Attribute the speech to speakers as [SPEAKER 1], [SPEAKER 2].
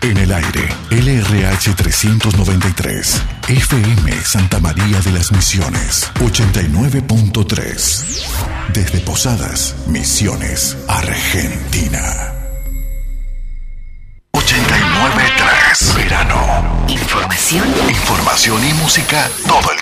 [SPEAKER 1] En el aire, LRH 393, FM Santa María de las Misiones, 89.3. Desde Posadas, Misiones, Argentina. 89.3, verano.
[SPEAKER 2] Información
[SPEAKER 1] y música todo el